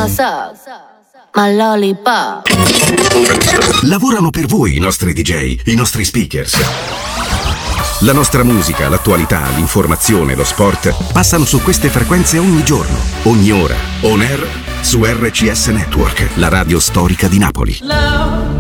My lollipop. Lavorano per voi i nostri DJ, i nostri speakers. La nostra musica, l'attualità, l'informazione, lo sport passano su queste frequenze ogni giorno, ogni ora, on air, su RCS Network, la radio storica di Napoli.